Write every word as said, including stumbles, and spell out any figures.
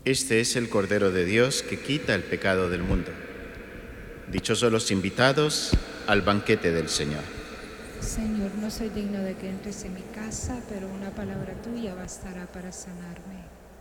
Este es el Cordero de Dios que quita el pecado del mundo. Dichosos los invitados al banquete del Señor. Señor, no soy digno de que entres en mi casa, pero una palabra tuya bastará para sanarme.